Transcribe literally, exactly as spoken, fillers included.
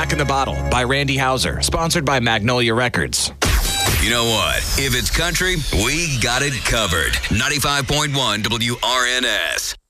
Jack in the Bottle by Randy Houser, sponsored by Magnolia Records. You know what? If it's country, we got it covered. ninety-five point one W R N S.